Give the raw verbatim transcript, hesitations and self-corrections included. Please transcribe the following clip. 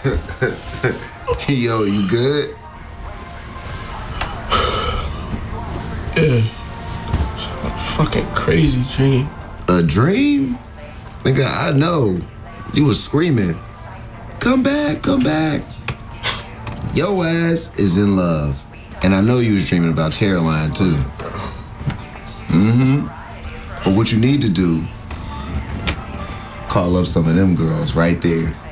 Yo, you good? Yeah. It's a fucking crazy dream. A dream? Nigga, I know. You was screaming, come back, come back. Your ass is in love. And I know you was dreaming about Caroline, too. Mm-hmm. But what you need to do, call up some of them girls right there